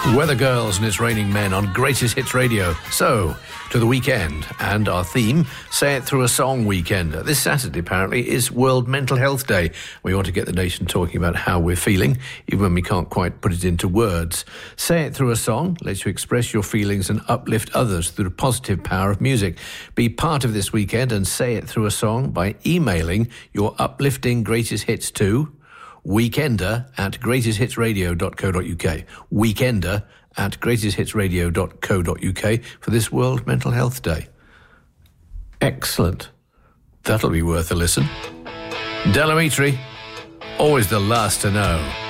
Weather Girls and It's Raining Men on Greatest Hits Radio. So, to the weekend, and our theme, Say It Through a Song Weekend. This Saturday, apparently, is World Mental Health Day. We want to get the nation talking about how we're feeling, even when we can't quite put it into words. Say It Through a Song lets you express your feelings and uplift others through the positive power of music. Be part of this weekend and say it through a song by emailing your uplifting greatest hits to weekender@greatesthitsradio.co.uk. Weekender@greatesthitsradio.co.uk for this World Mental Health Day. Excellent. That'll be worth a listen. Del Amitri, always the last to know.